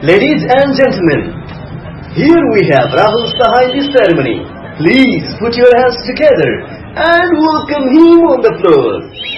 Ladies and gentlemen, here we have Rahul Saha in the ceremony. Please put your hands together and welcome him on the floor.